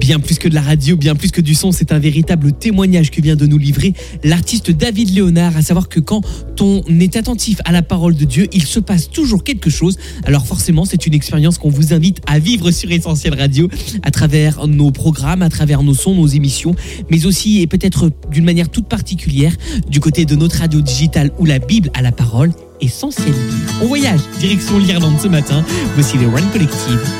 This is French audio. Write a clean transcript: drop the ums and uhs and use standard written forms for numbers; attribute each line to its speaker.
Speaker 1: Bien plus que de la radio, bien plus que du son, c'est un véritable témoignage que vient de nous livrer l'artiste David Léonard, à savoir que quand on est attentif à la parole de Dieu, il se passe toujours quelque chose. Alors forcément, c'est une expérience qu'on vous invite à vivre sur Essentiel Radio, à travers nos programmes, à travers nos sons, nos émissions, mais aussi et peut-être d'une manière toute particulière, du côté de notre radio digitale où la Bible a la parole. Essentiel. On voyage, direction l'Irlande ce matin. Voici les One Collective.